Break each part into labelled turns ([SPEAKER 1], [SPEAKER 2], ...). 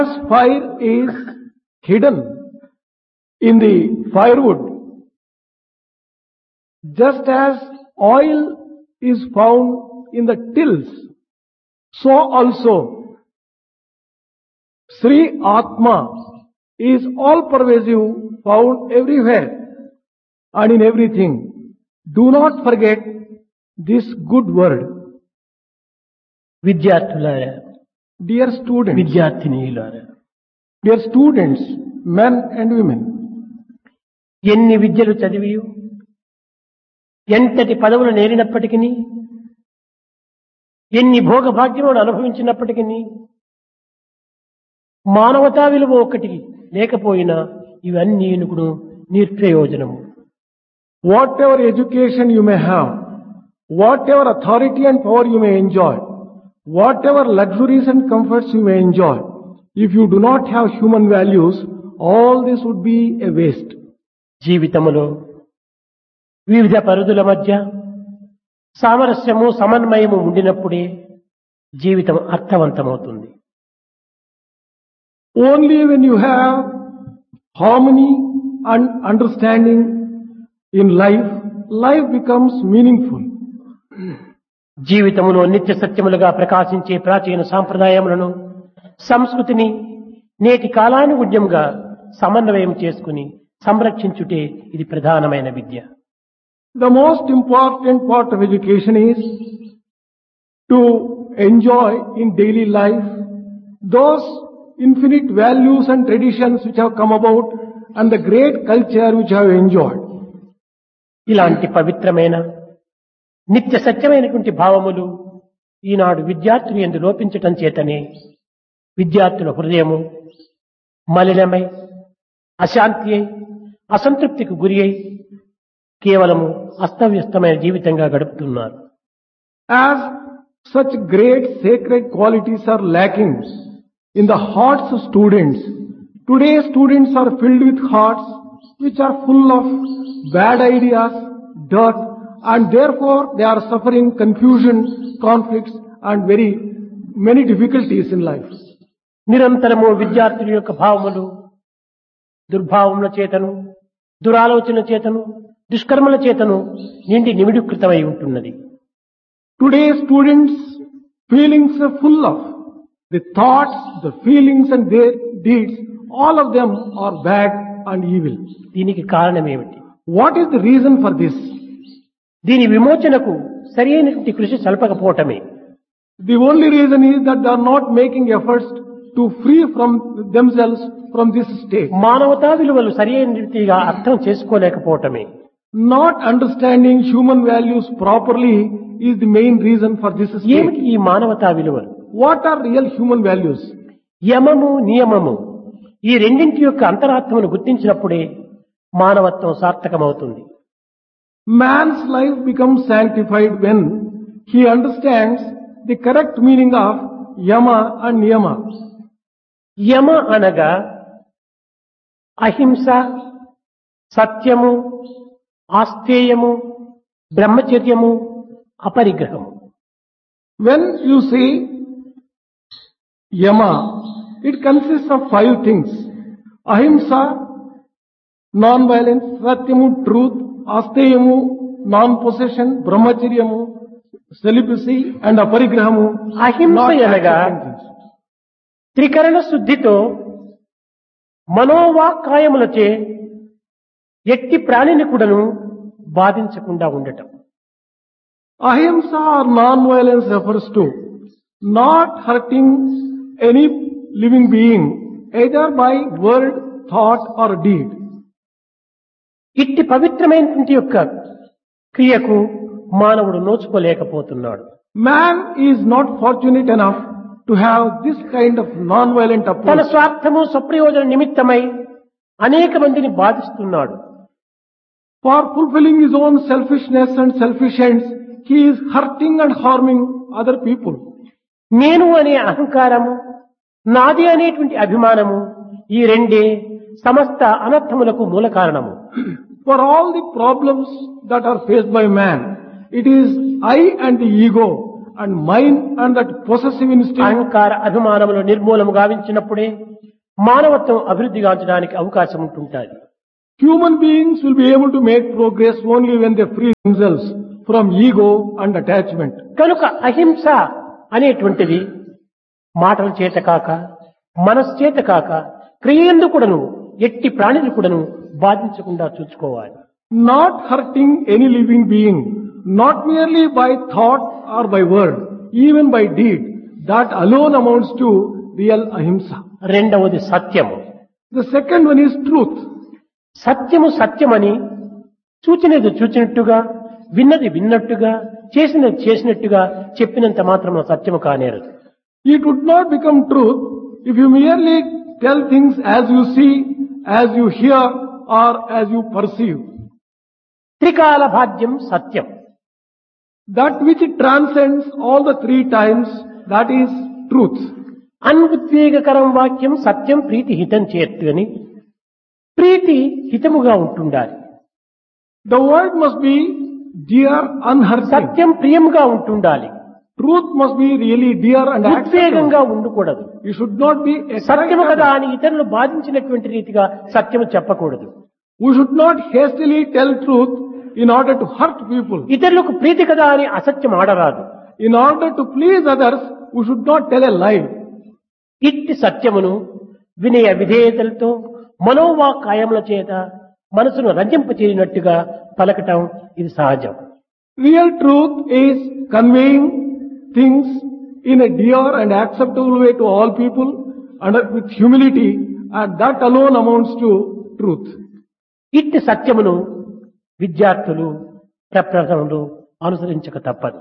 [SPEAKER 1] Fire is hidden in the firewood, just as oil is found in the tills, so also Sri Atma is all pervasive, found everywhere and in everything. Do not forget this good word.
[SPEAKER 2] విద్యార్థులారా,
[SPEAKER 1] Dear students,
[SPEAKER 2] విద్యార్థినీయులారా,
[SPEAKER 1] dear students, men and women,
[SPEAKER 2] ఎన్ని విద్యలు చదివి ఎంతటి పదవులు నేరినప్పటికీ, ఎన్ని భోగభాగ్యములు అనుభవించినప్పటికీ, మానవతా విలువ ఒకటి లేకపోయినా ఇవన్నీ నిష్ప్రయోజనము.
[SPEAKER 1] whatever education you may have, whatever authority and power you may enjoy, whatever luxuries and comforts you may enjoy, if you do not have human values, all this would be a waste.
[SPEAKER 2] జీవితములో వివిధ పరిధుల మధ్య సామరస్యము సమన్వయము ఉండినప్పుడే జీవితం అర్థవంతమవుతుంది.
[SPEAKER 1] Only when you have harmony and understanding in life, life becomes meaningful.
[SPEAKER 2] జీవితంలో నిత్య సత్యములుగా ప్రకాశించే ప్రాచీన సాంప్రదాయములను, సంస్కృతిని నేటి కాలానుగుణ్యంగా సమన్వయం చేసుకుని సంరక్షించుటే ఇది ప్రధానమైన విద్య.
[SPEAKER 1] The most important part of education is to enjoy in daily life those infinite values and traditions which have come about and the great culture which have enjoyed.
[SPEAKER 2] ఇలాంటి పవిత్రమైన నిత్య సత్యమైనటువంటి భావములు ఈనాడు విద్యార్థులు యందు లోపించటం చేతనే విద్యార్థుల హృదయము మలినమై, అశాంతి అయి, అసంతృప్తికి గురి అయి కేవలము అస్తవ్యస్తమైన జీవితంగా గడుపుతున్నారు.
[SPEAKER 1] As such great sacred qualities are lacking in the hearts of students, today students are filled with hearts which are full of bad ideas, dirt, and therefore they are suffering confusion, conflicts and very many difficulties in life.
[SPEAKER 2] నిరంతరము విద్యార్థుల యొక్క భావములు దుర్భావముల చేతను, దురాలోచన చేతను, దుష్కర్మల చేతను నిండి నిమిడీకృతమై ఉంటున్నది.
[SPEAKER 1] Today students' feelings are full of the thoughts, the feelings and their deeds, all of them are bad and evil.
[SPEAKER 2] దీనికి కారణమేమిటి?
[SPEAKER 1] What is the reason for this?
[SPEAKER 2] దీని విమోచనకు సరైనటువంటి కృషి సల్పకపోవటమే.
[SPEAKER 1] The only reason is that they are not making efforts to free from themselves from this state.
[SPEAKER 2] మానవతా విలువలు సరైన రీతిగా అర్థం చేసుకోలేకపోవటమే.
[SPEAKER 1] Not understanding human values properly is the main reason for this
[SPEAKER 2] ఏమిటి
[SPEAKER 1] state.
[SPEAKER 2] ఈ మానవతా విలువలు?
[SPEAKER 1] What are real human values?
[SPEAKER 2] యమము, నియమము ఈ రెండింటి యొక్క అంతరాత్మను గుర్తించినప్పుడే మానవత్వం సార్థకమవుతుంది.
[SPEAKER 1] Man's life becomes sanctified when he understands the correct meaning of yama and niyama.
[SPEAKER 2] యమ అనగా అహింస, సత్యము, ఆస్థేయము, బ్రహ్మచర్యము, అపరిగ్రహము.
[SPEAKER 1] When you say yama, it consists of 5 things: ahimsa, non-violence; satyamu, truth; asteyamu, non-possession; brahmacharyamu, celibacy; and aparigrahamu,
[SPEAKER 2] అహింస
[SPEAKER 1] not
[SPEAKER 2] అనగా
[SPEAKER 1] accepting things.
[SPEAKER 2] త్రికరణ శుద్ధితో మనోవాక్కాయములచే ఎట్టి ప్రాణిని కూడాను బాధించకుండా ఉండటం.
[SPEAKER 1] Ahimsa or non-violence refers to not hurting any living being, either by word, thought or deed.
[SPEAKER 2] ఇట్టి పవిత్రమైనటువంటి యొక్క క్రియకు మానవుడు నోచుకోలేకపోతున్నాడు.
[SPEAKER 1] Man is not fortunate enough to have this kind of non-violent
[SPEAKER 2] తన
[SPEAKER 1] approach.
[SPEAKER 2] స్వార్థము, స్వప్రయోజన నిమిత్తమై అనేక మందిని బాధిస్తున్నాడు.
[SPEAKER 1] For fulfilling his own selfishness and selfish ends, he is hurting and harming other people.
[SPEAKER 2] నేను అనే అహంకారము, నాది అనేటువంటి అభిమానము ఈ రెండే సమస్త అనర్థములకు మూల కారణము.
[SPEAKER 1] For all the problems that are faced by man, it is I and the ego and mine and that possessive instinct.
[SPEAKER 2] అహంకార అభిమానములు నిర్మూలము గావించినప్పుడే మానవత్వం అభివృద్ధి గాంచడానికి అవకాశం ఉంటుంటుంది.
[SPEAKER 1] Human beings will be able to make progress only when they free themselves from ego and attachment.
[SPEAKER 2] కనుక అహింస అనేటువంటిది మాటల చేత కాక మనసు చేత కాక క్రియందు కూడాను ఎట్టి ప్రాణిని కూడాను బాధించకుండా చూసుకోవాలి.
[SPEAKER 1] Not hurting any living being, not merely by thought or by word, even by deed. That alone amounts to real ahimsa.
[SPEAKER 2] రెండవది సత్యము.
[SPEAKER 1] The second one is truth.
[SPEAKER 2] సత్యము సత్యమని చూచినది చూచినట్టుగా విన్నది విన్నట్టుగా చేసినది చేసినట్టుగా చెప్పినంత మాత్రం సత్యము కానేరదు.
[SPEAKER 1] It would not become truth if you merely tell things as you see, as you hear, or as you perceive.
[SPEAKER 2] త్రికాల భాగ్యం సత్యం.
[SPEAKER 1] That which transcends all the three times, that is truth.
[SPEAKER 2] అన్ఉద్వేగకరం వాక్యం సత్యం ప్రీతి హితం చేత్తు అని ప్రీతి హితముగా ఉంటుండాలి.
[SPEAKER 1] The word must be dear, unhurting.
[SPEAKER 2] సత్యం ప్రియముగా ఉంటుండాలి.
[SPEAKER 1] Truth must be really dear and acceptable.
[SPEAKER 2] ఉద్వేగంగా ఉండకూడదు.
[SPEAKER 1] You should not be
[SPEAKER 2] సత్యము కదా
[SPEAKER 1] excitable.
[SPEAKER 2] అని ఇతరులు బాధించినటువంటి రీతిగా సత్యము చెప్పకూడదు.
[SPEAKER 1] We should not hastily tell truth in order to hurt people.
[SPEAKER 2] ఇతరులకు ప్రీతి కదా అని అసత్యం ఆడరాదు.
[SPEAKER 1] In order to please others, we should not tell a lie.
[SPEAKER 2] ఇట్టి సత్యమును వినయ విధేయతలతో మనోవాకాయముల చేత మనసును రంజింపచేయనట్టుగా పలకటం ఇది సహజం.
[SPEAKER 1] Real truth is conveying things in a dear and acceptable way to all people and with humility, and that alone amounts to truth.
[SPEAKER 2] ఇట్టి సత్యమును విద్యార్థులు ప్రప్రథములు అనుసరించక తప్పదు.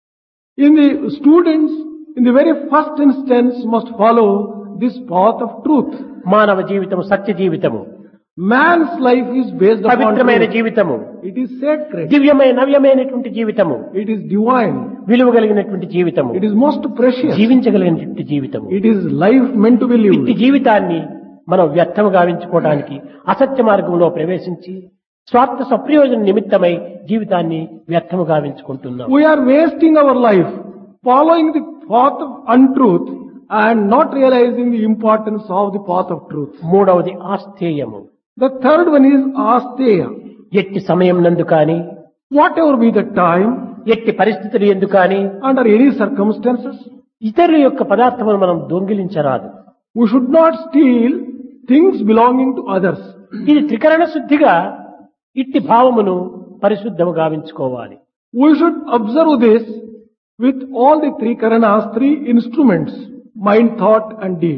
[SPEAKER 1] In the students, in the very first instance, must follow this path of truth.
[SPEAKER 2] మానవ జీవితము సత్య జీవితము,
[SPEAKER 1] Man's life is based upon
[SPEAKER 2] పవిత్రమైన
[SPEAKER 1] truth.
[SPEAKER 2] జీవితము,
[SPEAKER 1] It is sacred.
[SPEAKER 2] దివ్యమైన నవ్యమైనటువంటి జీవితము,
[SPEAKER 1] It is divine.
[SPEAKER 2] విలువ కలిగినటువంటి జీవితము,
[SPEAKER 1] It is most precious.
[SPEAKER 2] జీవించగలిగినటువంటి జీవితము.
[SPEAKER 1] It is life meant to be
[SPEAKER 2] ఇట్టి
[SPEAKER 1] lived.
[SPEAKER 2] జీవితాన్ని మనం వ్యర్థము గావించుకోవడానికి అసత్య మార్గంలో ప్రవేశించి స్వార్థ స్వప్రయోజన నిమిత్తమై జీవితాన్ని వ్యర్థము గావించుకుంటున్నాం.
[SPEAKER 1] We are wasting our life following the path of untruth and not realizing the importance of the path of truth.
[SPEAKER 2] మూడవది ఆస్థేయము.
[SPEAKER 1] The third one is asteya.
[SPEAKER 2] ఎట్టి సమయం నందు కాని
[SPEAKER 1] Whatever be the time,
[SPEAKER 2] ఎట్టి పరిస్థితులు ఎందు కాని
[SPEAKER 1] under any circumstances,
[SPEAKER 2] ఇతరుల యొక్క పదార్థమును మనం దొంగిలించరాదు.
[SPEAKER 1] we should not steal things belonging to others.
[SPEAKER 2] ఇది త్రికరణ శుద్ధిగా ఇట్టి భావమును పరిశుద్ధము గావించుకోవాలి.
[SPEAKER 1] We should observe this with all the three karanas, three instruments, mind, thought and deed.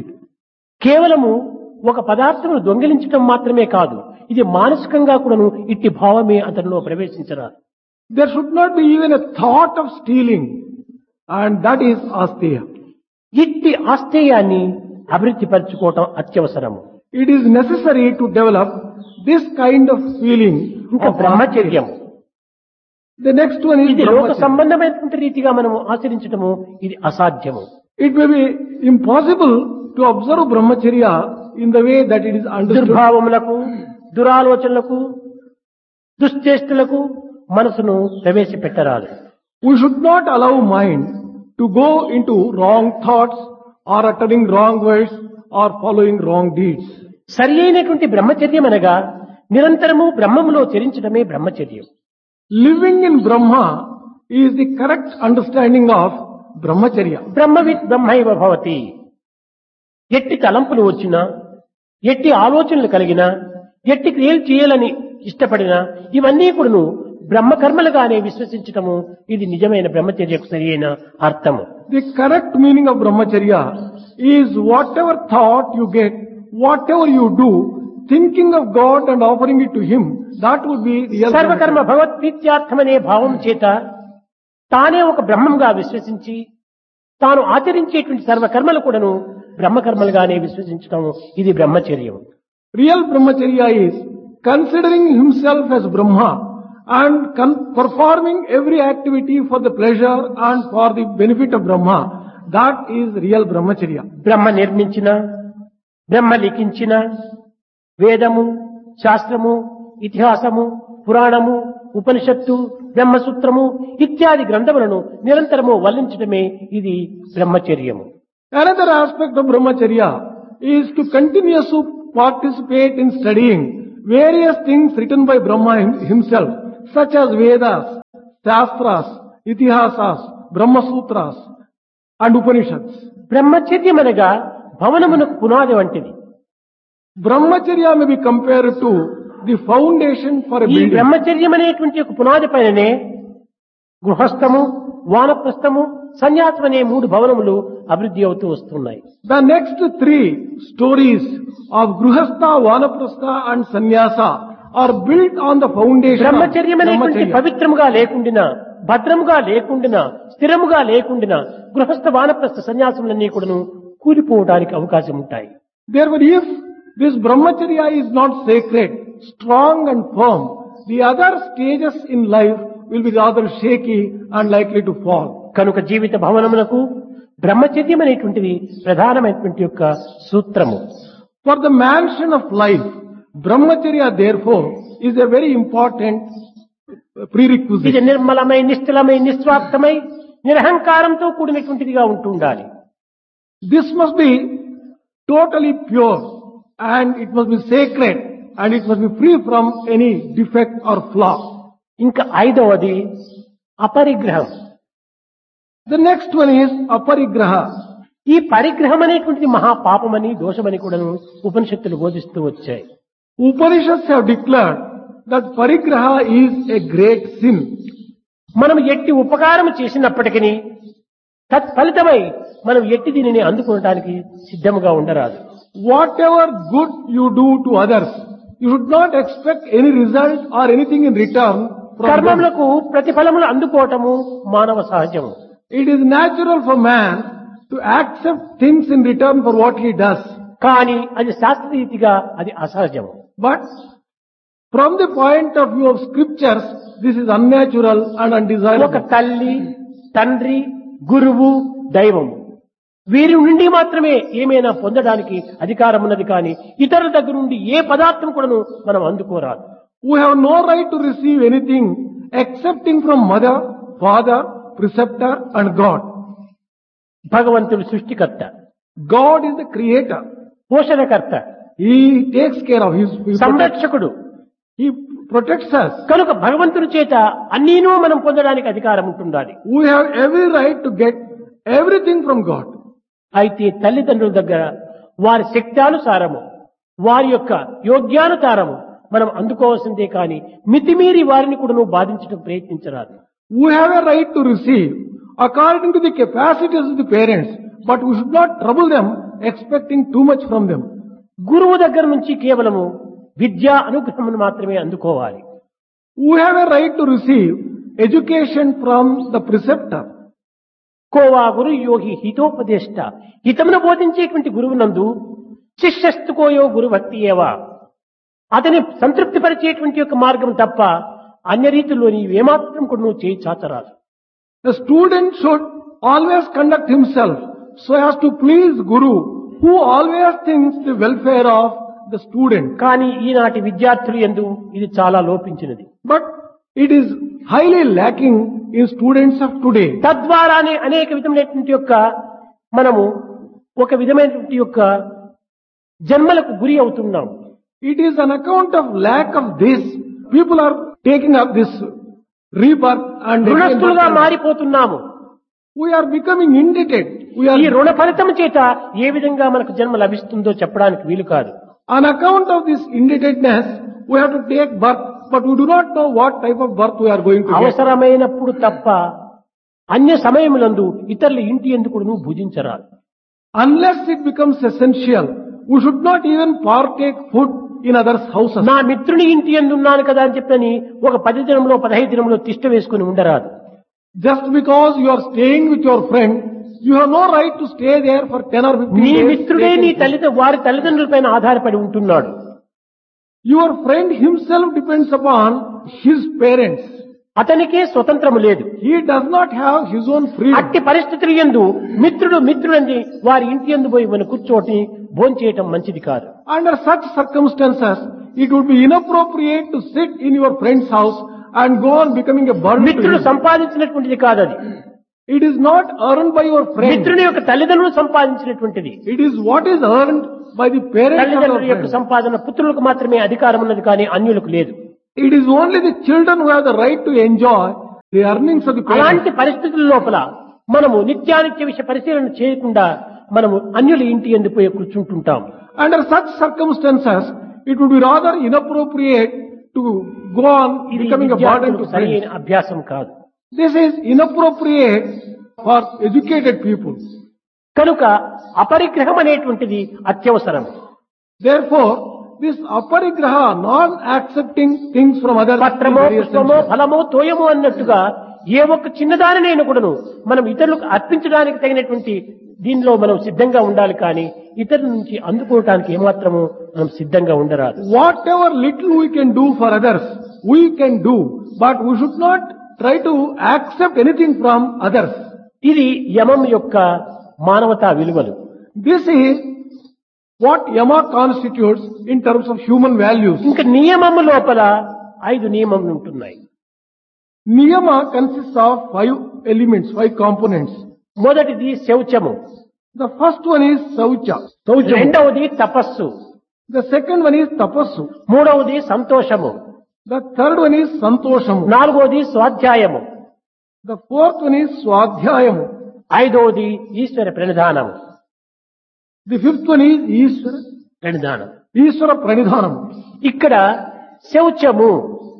[SPEAKER 2] కేవలము ఒక పదార్థమును దొంగిలించటం మాత్రమే కాదు, ఇది మానసికంగా కూడాను ఇట్టి భావమే అతనిలో ప్రవేశించరాదు.
[SPEAKER 1] There should not be even a thought of stealing, and that is asteya.
[SPEAKER 2] ఇట్టి ఆస్థేయాన్ని అభివృద్ధి పరచుకోవటం అత్యవసరము.
[SPEAKER 1] It is necessary to develop this kind of feeling
[SPEAKER 2] ఇంకా
[SPEAKER 1] of
[SPEAKER 2] బ్రహ్మచర్యము.
[SPEAKER 1] The next one is
[SPEAKER 2] ఇది లోక
[SPEAKER 1] brahmacharya.
[SPEAKER 2] సంబంధమైనటువంటి రీతిగా మనము ఆచరించటము ఇది అసాధ్యము.
[SPEAKER 1] It may be impossible to observe brahmacharya in the way that it is understood.
[SPEAKER 2] దుర్భావములకు, దురాలోచనలకు, దుశ్చేష్టలకు మనసును ప్రవేశపెట్టరాదు.
[SPEAKER 1] We should not allow mind to go into wrong thoughts or uttering wrong words or following wrong deeds.
[SPEAKER 2] సరి అయినటువంటి బ్రహ్మచర్యం అనగా నిరంతరము బ్రహ్మములో చరించడమే బ్రహ్మచర్యం.
[SPEAKER 1] Living in Brahma is the correct understanding of brahmacharya.
[SPEAKER 2] బ్రహ్మవిత్ బ్రహ్మైవ భవతి. ఎట్టి తలంపులు వచ్చినా, ఎట్టి ఆలోచనలు కలిగినా, ఎట్టి క్రియలు చేయాలని ఇష్టపడినా ఇవన్నీ కూడాను బ్రహ్మకర్మలుగానే విశ్వసించటము ఇది నిజమైన బ్రహ్మచర్యకు సరి అయిన అర్థము.
[SPEAKER 1] The correct meaning of brahmacharya is whatever thought you get, whatever you do, thinking of God and offering it to Him, that would be real
[SPEAKER 2] సర్వకర్మ
[SPEAKER 1] brahmacharya.
[SPEAKER 2] భగవత్ప్రీత్యార్థమనే భావం చేత తానే ఒక బ్రహ్మంగా విశ్వసించి తాను ఆచరించేటువంటి సర్వకర్మలు కూడాను బ్రహ్మకర్మలుగానే విశ్వసించటం ఇది బ్రహ్మచర్యం.
[SPEAKER 1] Real brahmacharya is considering himself as Brahma and performing every activity for the pleasure and for the benefit of Brahma. That is real brahmacharya.
[SPEAKER 2] బ్రహ్మ నిర్మించిన, బ్రహ్మ లిఖించిన వేదము, శాస్త్రము, ఇతిహాసము, పురాణము, ఉపనిషత్తు, బ్రహ్మసూత్రము ఇత్యాది గ్రంథములను నిరంతరము వల్లించడమే ఇది బ్రహ్మచర్యము.
[SPEAKER 1] Another aspect of brahmacharya is to continuously participate in studying various things written by Brahma himself, such as Vedas, Shastras, Itihasas, Brahma Sutras and Upanishads.
[SPEAKER 2] బ్రహ్మచర్యం అనగా భవనమునకు పునాది వంటిది.
[SPEAKER 1] Brahmacharya may be compared to the foundation for a
[SPEAKER 2] ఈ
[SPEAKER 1] building.
[SPEAKER 2] బ్రహ్మచర్యం అనేటువంటి ఒక పునాది పైననే గృహస్థము, వానప్రస్థము, సన్యాసం అనే 3 భవనములు అభివృద్ధి అవుతూ వస్తున్నాయి.
[SPEAKER 1] The next 3 stories of Gruhastha, Vanaprastha and Sannyasa are built on the foundation of
[SPEAKER 2] బ్రహ్మచర్యం అనేటువంటి
[SPEAKER 1] Brahmacharya.
[SPEAKER 2] పవిత్రముగా లేకుండినా, భద్రముగా లేకుండినా, స్థిరముగా లేకుండినా గృహస్థ వానప్రస్థ సన్యాసములన్నీ కూడాను కూలిపోవడానికి అవకాశం ఉంటాయి.
[SPEAKER 1] Therefore, if this Brahmacharya is not sacred, strong and firm, the other stages in life will be rather shaky and likely to fall.
[SPEAKER 2] కనుక జీవిత భవనమునకు బ్రహ్మచర్యం అనేటువంటిది ప్రధానమైనటువంటి యొక్క సూత్రము.
[SPEAKER 1] For the mansion of life, Brahmacharya therefore is a very important
[SPEAKER 2] ఇది
[SPEAKER 1] prerequisite.
[SPEAKER 2] నిర్మలమై, నిశ్చలమై, నిస్వార్థమై, నిరహంకారంతో కూడినటువంటిదిగా ఉంటూ ఉండాలి.
[SPEAKER 1] This must be totally pure and it must be sacred and it must be free from any defect or flaw.
[SPEAKER 2] ఇంకా 5వది అపరిగ్రహం.
[SPEAKER 1] The next one is aparigraha.
[SPEAKER 2] ఈ పరిగ్రహం అనేటువంటిది మహాపాపమని, దోషమని కూడా ఉపనిషత్తులు బోధిస్తూ వచ్చాయి.
[SPEAKER 1] Upanishads have declared that parigraha is a great sin.
[SPEAKER 2] మనం ఎట్టి ఉపకారం చేసినప్పటికీ తత్ఫలితమై మనం ఎట్టి దీనిని అందుకోవడానికి సిద్ధముగా ఉండరాదు.
[SPEAKER 1] Whatever good you do to others, you should not expect any result or anything in return from them.
[SPEAKER 2] కర్మములకు ప్రతిఫలములు అందుకోవటము మానవ సహజము.
[SPEAKER 1] It is natural for man to accept things in return for what he does.
[SPEAKER 2] కానీ అది శాస్త్రరీతిగా అది అసహజము.
[SPEAKER 1] But from the point of view of scriptures, this is unnatural and
[SPEAKER 2] ఒక
[SPEAKER 1] undesirable.
[SPEAKER 2] తల్లి, తండ్రి, గురువు, దైవము వీరి నుండి మాత్రమే ఏమైనా పొందడానికి అధికారం ఉన్నది, కానీ ఇతరుల దగ్గర నుండి ఏ పదార్థం కూడాను మనం అందుకోరాదు.
[SPEAKER 1] We have no right to receive anything excepting from mother, father, preceptor and God.
[SPEAKER 2] భగవంతుడు సృష్టికర్త,
[SPEAKER 1] God is the creator.
[SPEAKER 2] పోషణకర్త,
[SPEAKER 1] He takes care of his people.
[SPEAKER 2] సంరక్షకుడు.
[SPEAKER 1] He protects us.
[SPEAKER 2] కనుక భగవంతుని చేత అన్నీనూ మనం పొందడానికి అధికారం ఉంటుండాలి.
[SPEAKER 1] We have every right to get everything from God.
[SPEAKER 2] అయితే తల్లిదండ్రుల దగ్గర వారి శక్త్యానుసారము, వారి యొక్క యోగ్యానుసారము మనం అందుకోవాల్సిందే, కానీ మితిమీరి వారిని కూడా నువ్వు బాధించడం ప్రయత్నించరాదు.
[SPEAKER 1] We have a right to receive according to the capacities of the parents, but we should not trouble them expecting too much from them.
[SPEAKER 2] గురువు దగ్గర నుంచి కేవలము విద్యా అనుగ్రహమును మాత్రమే అందుకోవాలి.
[SPEAKER 1] We have a right to receive education from the preceptor.
[SPEAKER 2] Khoa గురు యోగి హితోపదేష్ట, హితమును బోధించేటువంటి గురువునందు శిష్యస్తుకోయో గురు భక్తి ఏవా, అతని సంతృప్తి పరిచేటువంటి యొక్క మార్గం తప్ప అన్య రీతిలో నీవేమాత్రం కూడా నువ్వు చేయి చాచరాదు.
[SPEAKER 1] The student should always conduct himself so as to please Guru, who always thinks the welfare of the student.
[SPEAKER 2] కానీ ఈనాటి విద్యార్థులు యందు ఇది చాలా లోపించినది.
[SPEAKER 1] But it is highly lacking in students of today.
[SPEAKER 2] తద్వారానే అనేక విధమైనటువంటి యొక్క మనము ఒక విధమైనటువంటి యొక్క జన్మలకు గురి అవుతున్నాం.
[SPEAKER 1] It is an account of lack of this. People are taking up this rebirth and
[SPEAKER 2] రుణస్థులుగా మారిపోతున్నాము.
[SPEAKER 1] we are becoming indebted. We
[SPEAKER 2] ఈ
[SPEAKER 1] are
[SPEAKER 2] రుణ ఫలితం చేత ఏ విధంగా మనకు జన్మ లభిస్తుందో చెప్పడానికి వీలు కాదు.
[SPEAKER 1] on account of this indebtedness. We have to take birth, but we do not know what type of birth we are going to get.
[SPEAKER 2] అవసరమైనప్పుడు తప్ప అన్య సమయములందు ఇతరుల ఇంటి ఎందుకు నువ్వు భుజించరాదు.
[SPEAKER 1] Unless it becomes essential, we should not even partake food in others' houses.
[SPEAKER 2] నా మిత్రుని ఇంటి ఎందు ఉన్నాను కదా అని చెప్పని ఒక 10 దినంలో 15 దినంలో తిష్ట వేసుకుని ఉండరాదు.
[SPEAKER 1] Just because you are staying with your friend, you have no right to stay there for 10 or 15
[SPEAKER 2] నీ
[SPEAKER 1] days.
[SPEAKER 2] మిత్రుడే నీ వారి తల్లిదండ్రులపైన ఆధారపడి ఉంటున్నాడు.
[SPEAKER 1] Your friend himself depends upon his parents.
[SPEAKER 2] అతనికే స్వతంత్రము లేదు.
[SPEAKER 1] He does not have his own freedom.
[SPEAKER 2] అట్టి పరిస్థితులు యందు మిత్రుడని వారి ఇంటి యందు పోయి మనం కూర్చోటి భోంచేయటం మంచిది కాదు.
[SPEAKER 1] Under such circumstances, it would be inappropriate to sit in your friend's house and go on becoming a burden to
[SPEAKER 2] మిత్రుడు
[SPEAKER 1] him.
[SPEAKER 2] సంపాదించినటువంటిది కాదు అది.
[SPEAKER 1] It is not earned by your friend.
[SPEAKER 2] మిత్రుని యొక్క తల్లిదండ్రులు సంపాదించినటువంటిది.
[SPEAKER 1] It is what is earned by the parents of
[SPEAKER 2] తల్లిదండ్రుల
[SPEAKER 1] your
[SPEAKER 2] యొక్క
[SPEAKER 1] friend.
[SPEAKER 2] సంపాదన పుత్రులకు మాత్రమే అధికారం ఉన్నది కానీ అన్యులకు లేదు.
[SPEAKER 1] It is only the children who have the right to enjoy the earnings of the parents.
[SPEAKER 2] అలాంటి పరిస్థితుల లోపల మనము నిత్యానిత్య విషయ పరిశీలన చేయకుండా మనము అన్యుల ఇంటి యందు పోయి కూర్చుంటుంటాం.
[SPEAKER 1] Under such circumstances, it would be rather inappropriate to go on
[SPEAKER 2] ఇది
[SPEAKER 1] becoming a burden to
[SPEAKER 2] విద్యార్థులకు సరైన
[SPEAKER 1] friends.
[SPEAKER 2] అభ్యాసం కాదు.
[SPEAKER 1] This is inappropriate for educated people.
[SPEAKER 2] కనుక అపరిగ్రహం అనేటువంటిది అత్యవసరం.
[SPEAKER 1] Therefore, this aparigraha, non-accepting things from others, is
[SPEAKER 2] పత్రమో
[SPEAKER 1] very
[SPEAKER 2] పుష్పమో
[SPEAKER 1] essential.
[SPEAKER 2] ఫలమో తోయమో అన్నట్టుగా ఏ ఒక్క చిన్నదానినైనా కూడాను మనం ఇతరులకు అర్పించడానికి తగినటువంటి దీనిలో మనం సిద్ధంగా ఉండాలి కానీ ఇతరుల నుంచి అందుకోవటానికి ఏమాత్రము మనం సిద్ధంగా ఉండరాదు.
[SPEAKER 1] Whatever little we can do for others, we can do, but we should not try to accept anything from others.
[SPEAKER 2] ఇది యమం యొక్క మానవతా విలువలు.
[SPEAKER 1] This is what Yama constitutes in terms of human values.
[SPEAKER 2] ఇంకా నియమము లోపల 5 నియమములు ఉంటున్నాయి.
[SPEAKER 1] Niyama consists of 5 elements, 5 components.
[SPEAKER 2] మొదటిది శౌచము,
[SPEAKER 1] The first one is Saucha.
[SPEAKER 2] రెండవది తపస్సు,
[SPEAKER 1] The second one is Tapassu.
[SPEAKER 2] మూడవది సంతోషము,
[SPEAKER 1] The third one is Santoshamu.
[SPEAKER 2] నాలుగవది స్వాధ్యాయము,
[SPEAKER 1] The fourth one is Swadhyayamu.
[SPEAKER 2] ఐదవది ఈశ్వర ప్రణిధానము.
[SPEAKER 1] The fifth one is
[SPEAKER 2] ప్రణిధానం.
[SPEAKER 1] Ishvara Pranidhanam.
[SPEAKER 2] ఇక్కడ శౌచము,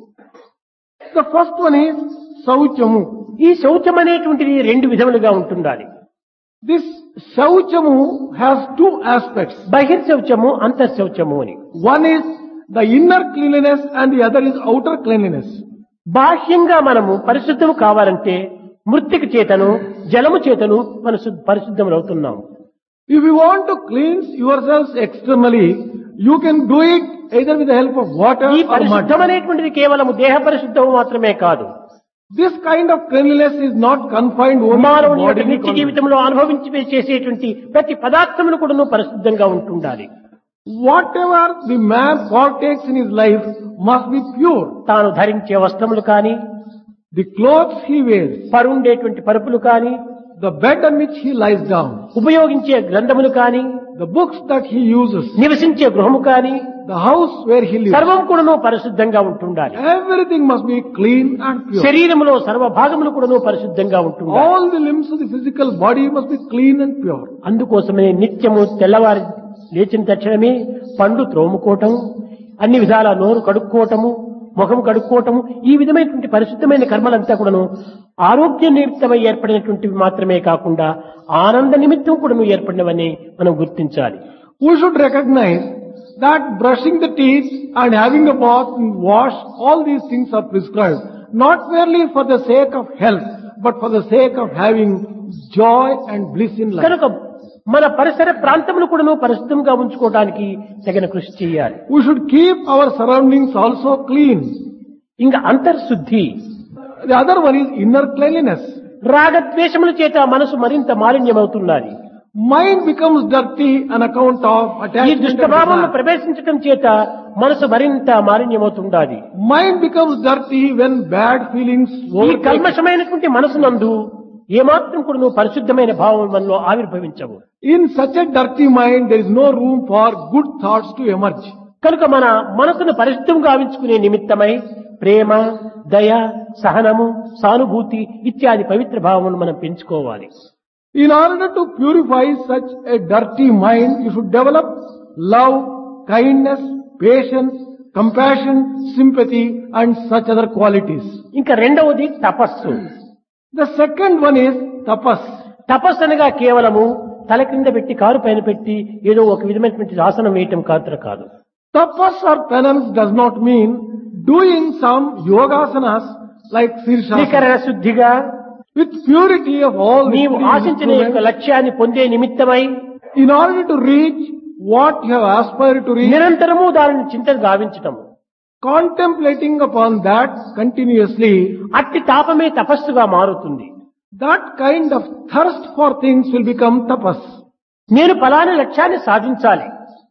[SPEAKER 1] The first one is Sauchamu.
[SPEAKER 2] ఈ శౌచం అనేటువంటిది 2 విధములుగా ఉంటుండాలి.
[SPEAKER 1] This Sauchamu has 2 aspects.
[SPEAKER 2] బహిర్శౌచము, అంతఃశౌచము అని.
[SPEAKER 1] One is the inner cleanliness and the other is outer cleanliness.
[SPEAKER 2] బాహ్యంగా మనము పరిశుద్ధము కావాలంటే మృత్తిక చేతను జలము చేతను పరిశుద్ధములు అవుతున్నాము.
[SPEAKER 1] If you want to cleanse yourselves externally, you can do it either with the help of water
[SPEAKER 2] ఈ
[SPEAKER 1] or
[SPEAKER 2] పరిశుద్ధం
[SPEAKER 1] mud.
[SPEAKER 2] అనేటువంటిది కేవలం దేహ పరిశుద్ధము మాత్రమే కాదు.
[SPEAKER 1] This kind of cleanliness is not confined only to
[SPEAKER 2] మానవుని యొక్క
[SPEAKER 1] bodily
[SPEAKER 2] నిత్య
[SPEAKER 1] cleanliness.
[SPEAKER 2] జీవితంలో అనుభవించి చేసేటువంటి ప్రతి పదార్థమును కూడా పరిశుద్ధంగా ఉంటుండాలి.
[SPEAKER 1] Whatever the man partakes in his life must be pure.
[SPEAKER 2] తాను ధరించే వస్త్రములు కానీ,
[SPEAKER 1] The clothes he wears,
[SPEAKER 2] పరుండేటువంటి పరుపులు కానీ,
[SPEAKER 1] the bed on which he lies down,
[SPEAKER 2] ఉపయోగించే గ్రంథములు కానీ,
[SPEAKER 1] the books that he uses,
[SPEAKER 2] నివసించే గృహము కానీ,
[SPEAKER 1] the house where he lives,
[SPEAKER 2] సర్వం కూడాను పరిశుద్ధంగా ఉంటుండాలి.
[SPEAKER 1] everything must be clean and pure.
[SPEAKER 2] శరీరములో సర్వ భాగములు కూడాను పరిశుద్ధంగా ఉంటుండాలి.
[SPEAKER 1] All the limbs of the physical body must be clean and pure.
[SPEAKER 2] అందుకోసమే నిత్యము తెల్లవారి లేచిన తక్షణమే పండు త్రోముకోవటం, అన్ని విధాల నోరు కడుక్కోవటము, ముఖం కడుక్కోవటము, ఈ విధమైనటువంటి పరిశుద్ధమైన కర్మలంతా కూడాను ఆరోగ్య నిమిత్తమై ఏర్పడినటువంటివి మాత్రమే కాకుండా ఆనంద నిమిత్తం కూడాను ఏర్పడినవని మనం గుర్తించాలి.
[SPEAKER 1] We should recognize that brushing the teeth and having a bath and wash, all these things are prescribed, not merely for the sake of health, but for the sake of having joy and bliss in life.
[SPEAKER 2] కనుక మన పరిసర ప్రాంతములు కూడాను పరిశుద్ధంగా ఉంచుకోవడానికి తగిన కృషి చేయాలి.
[SPEAKER 1] We should keep our surroundings also clean.
[SPEAKER 2] ఇంకా అంతర్శుద్ధి,
[SPEAKER 1] The other one is inner cleanliness.
[SPEAKER 2] రాగద్వేషముల చేత మనసు మరింత మాలిన్యమవుతున్నది.
[SPEAKER 1] Mind becomes dirty on account of
[SPEAKER 2] ఈ
[SPEAKER 1] attachment and
[SPEAKER 2] దుష్టభావంలో
[SPEAKER 1] desire.
[SPEAKER 2] ప్రవేశించటం చేత మనసు మరింత మాలిన్యమవుతున్నది.
[SPEAKER 1] Mind becomes dirty when bad feelings
[SPEAKER 2] ఈ
[SPEAKER 1] overtake.
[SPEAKER 2] కల్మషమైనటువంటి మనసునందు ఏమాత్రం కూడా నువ్వు పరిశుద్ధమైన భావం మనలో ఆవిర్భవించవు.
[SPEAKER 1] In such a dirty mind, there is no room for good thoughts to emerge.
[SPEAKER 2] కనుక మన మనసును పరిశుద్ధంగా గావించుకునే నిమిత్తమై ప్రేమ, దయ, సహనము, సానుభూతి ఇత్యాది పవిత్ర భావమును మనం పెంచుకోవాలి.
[SPEAKER 1] In order to purify such a dirty mind, you should develop love, kindness, patience, compassion, sympathy and such other qualities.
[SPEAKER 2] ఇంకా రెండవది తపస్సు.
[SPEAKER 1] The second one is tapas.
[SPEAKER 2] తపస్సు అనగా కేవలము తల క్రింద పెట్టి కారు పైన పెట్టి ఏదో ఒక విధమైనటువంటి ఆసనం వేయటం కాదు.
[SPEAKER 1] Tapas or penance does not mean doing some yogasanas like Sirsasana.
[SPEAKER 2] త్రికరణ శుద్ధిగా
[SPEAKER 1] With purity of all the
[SPEAKER 2] నీవు
[SPEAKER 1] three
[SPEAKER 2] ఆశించిన యొక్క
[SPEAKER 1] instruments,
[SPEAKER 2] లక్ష్యాన్ని పొందే నిమిత్తమై
[SPEAKER 1] in order to reach what you have aspired to reach,
[SPEAKER 2] నిరంతరము దానిని చింతన గావించటం,
[SPEAKER 1] contemplating upon that continuously,
[SPEAKER 2] అట్టి తాపమే తపస్సుగా మారుతుంది.
[SPEAKER 1] that kind of thirst for things will become tapas.
[SPEAKER 2] నేను ఫలానా లక్ష్యాన్ని సాధించాలి,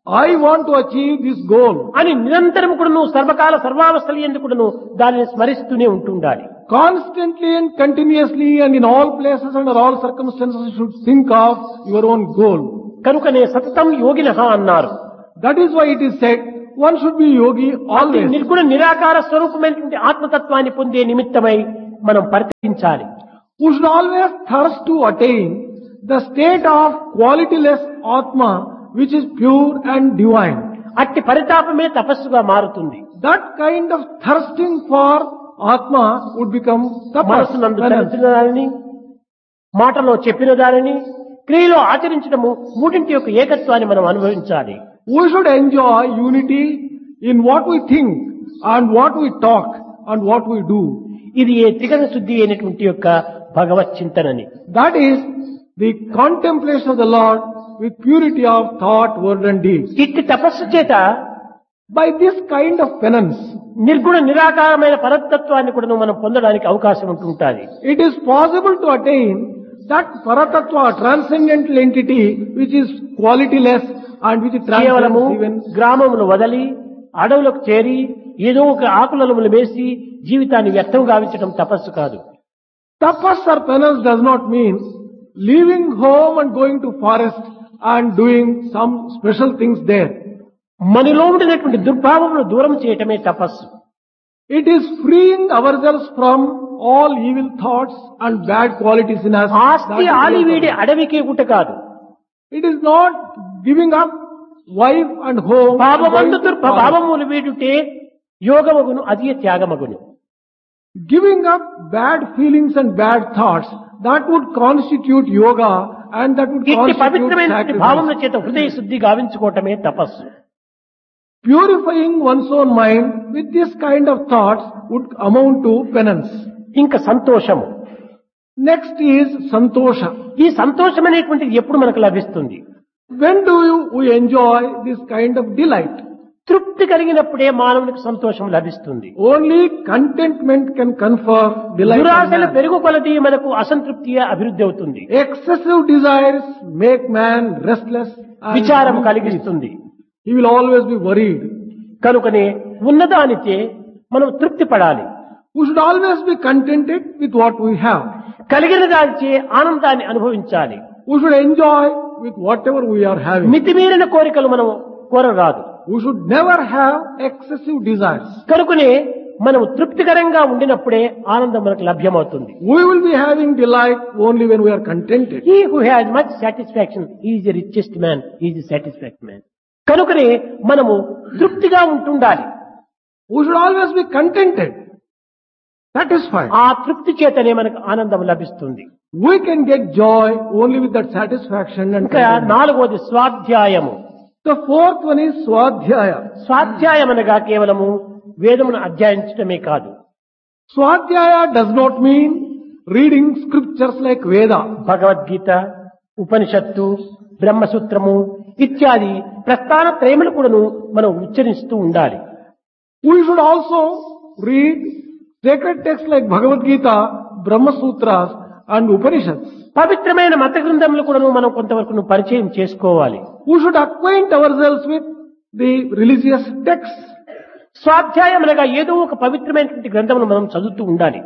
[SPEAKER 1] I want to achieve this goal.
[SPEAKER 2] అని నిరంతరం కూడా నువ్వు సర్వకాల సర్వావస్థలు ఎందుకు కూడా నువ్వు దానిని స్మరిస్తూనే ఉంటుండాలి.
[SPEAKER 1] Constantly and continuously and in all places under all circumstances you should think of your own goal.
[SPEAKER 2] కనుకనే సతతం యోగినః అన్నారు.
[SPEAKER 1] That is why it is said one should be yogi always.
[SPEAKER 2] నిర్గుణ నిరాకార స్వరూపమైనటువంటి ఆత్మతత్వాన్ని పొందే నిమిత్తమై మనం పరితపించాలి.
[SPEAKER 1] We should always thirst to attain the state of qualityless Atma which is pure and divine.
[SPEAKER 2] అట్టి పరితాపమే తపస్సుగా మారుతుంది.
[SPEAKER 1] That kind of thirsting for Atma would become
[SPEAKER 2] మనసునందు
[SPEAKER 1] tapas.
[SPEAKER 2] తలచిన దానిని, మాటలో చెప్పిన దానిని, క్రియలో ఆచరించడము మూడింటి యొక్క ఏకత్వాన్ని మనం అనుభవించాలి.
[SPEAKER 1] We should enjoy unity in what we think and what we talk and what we do.
[SPEAKER 2] ఇది ఏ త్రికరణ శుద్ధి అయినటువంటి యొక్క భగవత్ చింతనని.
[SPEAKER 1] That is the contemplation of the Lord with purity of thought, word and deed.
[SPEAKER 2] ఇట్టి తపస్సు చేత
[SPEAKER 1] By this kind of penance,
[SPEAKER 2] నిర్గుణ నిరాకారమైన పరతత్వాన్ని కూడా మనం పొందడానికి అవకాశం ఉంటుంటాది.
[SPEAKER 1] it is possible to attain that Paratattva, transcendental entity which is qualityless and which
[SPEAKER 2] కేవలము
[SPEAKER 1] transcends even.
[SPEAKER 2] గ్రామములు వదలి అడవులకు చేరి ఏదో ఒక ఆకులములు వేసి జీవితాన్ని వ్యర్థం గావించడం తపస్సు కాదు.
[SPEAKER 1] Tapas or penance does not mean leaving home and going to forest and doing some special things there.
[SPEAKER 2] మనలో ఉండినటువంటి దుర్భావమును దూరం చేయటమే తపస్సు.
[SPEAKER 1] It is freeing ourselves from all evil thoughts and bad qualities in us. That
[SPEAKER 2] ఆస్తి
[SPEAKER 1] is
[SPEAKER 2] ఆలివీడి
[SPEAKER 1] real.
[SPEAKER 2] అడవికే గుట కాదు.
[SPEAKER 1] It is not giving up wife and home. and going
[SPEAKER 2] భావమందు
[SPEAKER 1] to forest.
[SPEAKER 2] దుర్భావములు వీడుటే యోగమగును అధియ త్యాగమగును.
[SPEAKER 1] Giving up bad feelings and bad thoughts, that would constitute yoga and that would
[SPEAKER 2] ఇట్టి
[SPEAKER 1] constitute
[SPEAKER 2] పవిత్రమైన భావముల
[SPEAKER 1] sacrifice.
[SPEAKER 2] చేత హృదయ శుద్ధి గావించుకోవటమే తపస్సు.
[SPEAKER 1] Purifying one's own mind with this kind of thoughts would amount to penance.
[SPEAKER 2] ఇంకా సంతోషము.
[SPEAKER 1] Next is santosha.
[SPEAKER 2] ఈ సంతోషం అనేటువంటిది ఎప్పుడు మనకు లభిస్తుంది?
[SPEAKER 1] When do we enjoy this kind of delight?
[SPEAKER 2] తృప్తి కలిగినప్పుడే మానవునికి సంతోషం లభిస్తుంది.
[SPEAKER 1] Only contentment can confer delight. on
[SPEAKER 2] దురాశలు
[SPEAKER 1] man.
[SPEAKER 2] పెరుగు కొలది మనకు అసంతృప్తియే అభివృద్ధి అవుతుంది.
[SPEAKER 1] Excessive desires make man restless and
[SPEAKER 2] విచారం
[SPEAKER 1] lose peace.
[SPEAKER 2] కలిగిస్తుంది.
[SPEAKER 1] He will always be worried.
[SPEAKER 2] కనుకనే ఉన్నదానిచే మనం తృప్తి పడాలి.
[SPEAKER 1] We should always be contented with what we have.
[SPEAKER 2] కలిగిన దానిచే ఆనందాన్ని అనుభవించాలి.
[SPEAKER 1] We should enjoy with whatever we are having.
[SPEAKER 2] మితిమీరిన కోరికలు మనం కోరరాదు.
[SPEAKER 1] We should never have excessive desires.
[SPEAKER 2] కనుకనే మనం తృప్తికరంగా ఉండినప్పుడే ఆనందం మనకు లభ్యమవుతుంది.
[SPEAKER 1] We will be having delight only when we are contented.
[SPEAKER 2] He who has much satisfaction, he is the richest man, he is the satisfied man. కనుకనే మనము తృప్తిగా ఉంటుండాలి.
[SPEAKER 1] We should always be contented, satisfied.
[SPEAKER 2] ఆ తృప్తి చేతనే మనకు ఆనందం లభిస్తుంది.
[SPEAKER 1] We can get joy only with that satisfaction and
[SPEAKER 2] ఇంకా
[SPEAKER 1] contentment.
[SPEAKER 2] నాలుగోది స్వాధ్యాయము.
[SPEAKER 1] The fourth one is Swadhyaya.
[SPEAKER 2] స్వాధ్యాయం అనగా కేవలము వేదమును అధ్యయించడమే కాదు.
[SPEAKER 1] Swadhyaya does not mean reading scriptures like Veda.
[SPEAKER 2] Bhagavad Gita, ఉపనిషత్తు, బ్రహ్మసూత్రము ఇత్యాది ప్రస్థాన త్రయములు కూడాను మనం ఉచ్చరిస్తూ ఉండాలి.
[SPEAKER 1] We should also read sacred texts like Bhagavad Gita, Brahma Sutras and Upanishads.
[SPEAKER 2] పవిత్రమైన మత గ్రంథములు కూడాను మనం కొంతవరకు పరిచయం చేసుకోవాలి.
[SPEAKER 1] We should acquaint ourselves with the religious texts.
[SPEAKER 2] స్వాధ్యాయం అనగా ఏదో ఒక పవిత్రమైనటువంటి గ్రంథమును మనం చదువుతూ ఉండాలి.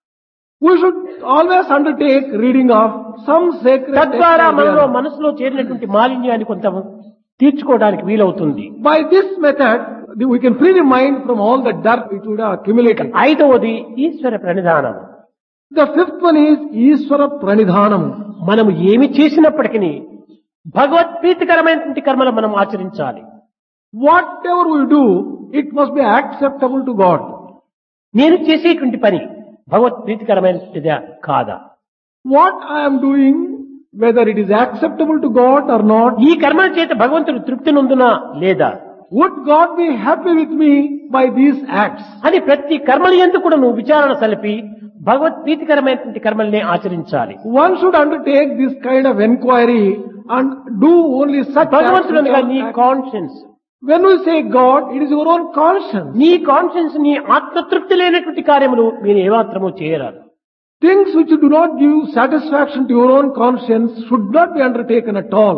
[SPEAKER 1] We should always undertake reading of some sacred
[SPEAKER 2] తద్వారా మనలో
[SPEAKER 1] text.
[SPEAKER 2] మనసులో చేరినటువంటి మాలిన్యాన్ని కొంత తీర్చుకోవడానికి వీలవుతుంది.
[SPEAKER 1] By this method, we can free the mind from all the dirt which would have accumulated.
[SPEAKER 2] ఐదవది ఈశ్వర ప్రణిధానం.
[SPEAKER 1] The fifth one is Ishvara Pranidhanam.
[SPEAKER 2] మనము ఏమి చేసినప్పటికీ భగవత్ ప్రీతికరమైనటువంటి కర్మలు మనం ఆచరించాలి.
[SPEAKER 1] Whatever we do, it must be acceptable to God.
[SPEAKER 2] నేను చేసేటువంటి పని భగవత్ ప్రీతికరమైనటువంటిదా కాదా?
[SPEAKER 1] What I am doing, whether it is acceptable to God or not,
[SPEAKER 2] ఈ కర్మల చేత భగవంతుడు తృప్తి నొందునా లేదా
[SPEAKER 1] would God be happy with me by these acts?
[SPEAKER 2] అని ప్రతి కర్మల యందు కూడా నువ్వు విచారణ సలిపి భగవత్ ప్రీతికరమైనటువంటి కర్మల్ని ఆచరించాలి.
[SPEAKER 1] One should undertake this kind of enquiry and do only such acts.
[SPEAKER 2] భగవంతుడు
[SPEAKER 1] which
[SPEAKER 2] అనగా
[SPEAKER 1] are
[SPEAKER 2] నీ conscience,
[SPEAKER 1] When we say God, it is your own conscience.
[SPEAKER 2] నీ కాన్షియన్స్ నీ ఆత్మతృప్తి లేనటువంటి కార్యములు మీరు ఏమాత్రము చేయరాదు.
[SPEAKER 1] Things which do not give satisfaction to your own conscience should not be undertaken at all.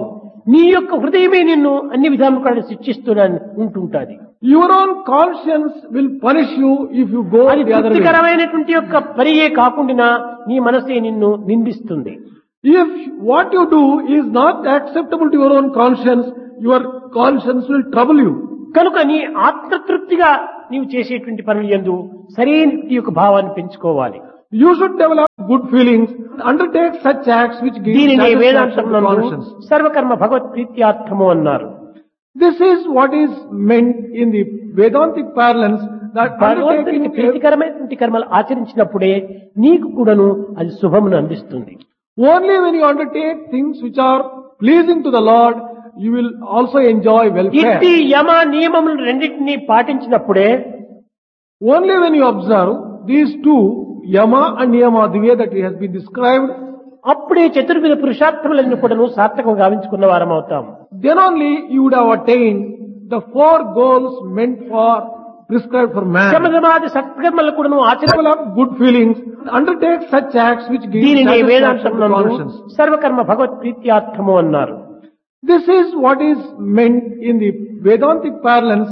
[SPEAKER 2] నీ యొక్క హృదయమే నిన్ను అన్ని విధాలుగా శిక్షిస్తూనే ఉంటుంటాది.
[SPEAKER 1] Your own conscience will punish you if you go
[SPEAKER 2] అది
[SPEAKER 1] the other way.
[SPEAKER 2] తృప్తికరమైనటువంటి యొక్క పరియే కాకుండా నీ మనసే నిన్ను నిందిస్తుంది.
[SPEAKER 1] If what you do is not acceptable to your own conscience, your conscience will trouble you.
[SPEAKER 2] కనుక నీ ఆత్మతృప్తిగా నీవు చేసేటువంటి పనులు యందు సరైన యొక్క భావాన్ని పెంచుకోవాలి.
[SPEAKER 1] You should develop good feelings, undertake such acts which give
[SPEAKER 2] దీనిని
[SPEAKER 1] satisfaction to
[SPEAKER 2] వేదాంతంలో
[SPEAKER 1] conscience.
[SPEAKER 2] సర్వకర్మ భగవత్ ప్రీత్యార్థము అన్నారు.
[SPEAKER 1] This is what is meant in the Vedantic parlance, that
[SPEAKER 2] భగవంతునికి
[SPEAKER 1] undertaking
[SPEAKER 2] ప్రీతికరమైనటువంటి కర్మలు ఆచరించినప్పుడే నీకు కూడాను అది శుభమును అందిస్తుంది.
[SPEAKER 1] only when you undertake things which are pleasing to the Lord, you will also enjoy welfare.
[SPEAKER 2] ఇట్టి యమ నియమములు రెండింటినీ పాటించినప్పుడే
[SPEAKER 1] Only when you observe these two, yama and niyama, the way that it has been described,
[SPEAKER 2] అప్పుడే చతుర్విధ పురుషార్థములన్నీ కూడాను సార్థకంగా గావించుకున్న వారం అవుతాం.
[SPEAKER 1] then only you would have attained the 4 goals meant for, prescribed for man.
[SPEAKER 2] శమధమాది సత్కర్మలు కూడాను ఆచరణ
[SPEAKER 1] Develop good feelings, undertake such acts which give
[SPEAKER 2] దీనిని
[SPEAKER 1] satisfaction to
[SPEAKER 2] వేదాంతంలో
[SPEAKER 1] conscience.
[SPEAKER 2] సర్వకర్మ భగవత్ ప్రీత్యార్థము అన్నారు.
[SPEAKER 1] This is what is meant in the Vedantic parlance,